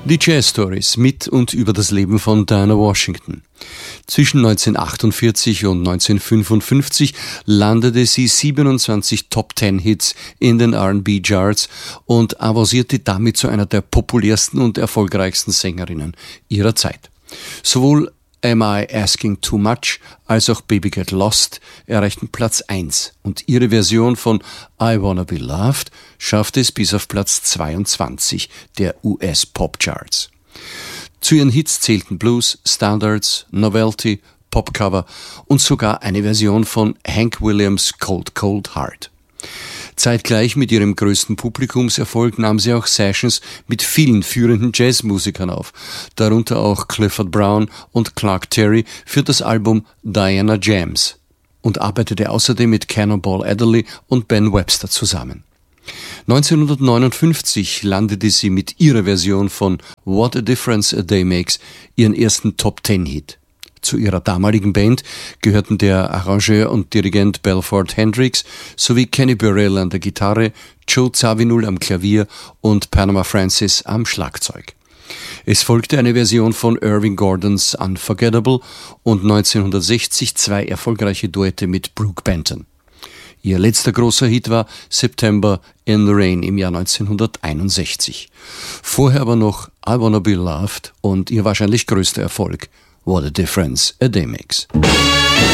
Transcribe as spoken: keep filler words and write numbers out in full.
Die Jazz Stories mit und über das Leben von Dinah Washington. Zwischen neunzehnhundertachtundvierzig und neunzehnhundertfünfundfünfzig landete sie siebenundzwanzig Top-Ten-Hits in den R and B Charts und avancierte damit zu einer der populärsten und erfolgreichsten Sängerinnen ihrer Zeit. Sowohl Am I Asking Too Much als auch Baby Get Lost erreichten Platz eins und ihre Version von I Wanna Be Loved schaffte es bis auf Platz zweiundzwanzig der U S-Pop-Charts. Zu ihren Hits zählten Blues, Standards, Novelty, Popcover und sogar eine Version von Hank Williams' Cold Cold Heart. Zeitgleich mit ihrem größten Publikumserfolg nahm sie auch Sessions mit vielen führenden Jazzmusikern auf, darunter auch Clifford Brown und Clark Terry für das Album Diana Jams, und arbeitete außerdem mit Cannonball Adderley und Ben Webster zusammen. neunzehnhundertneunundfünfzig landete sie mit ihrer Version von What a Difference a Day Makes ihren ersten Top-Ten-Hit. Zu ihrer damaligen Band gehörten der Arrangeur und Dirigent Belford Hendricks sowie Kenny Burrell an der Gitarre, Joe Zawinul am Klavier und Panama Francis am Schlagzeug. Es folgte eine Version von Irving Gordons Unforgettable und neunzehnhundertsechzig zwei erfolgreiche Duette mit Brooke Benton. Ihr letzter großer Hit war September in the Rain im Jahr neunzehnhunderteinundsechzig. Vorher aber noch I Wanna Be Loved und ihr wahrscheinlich größter Erfolg What a Difference a Day Makes.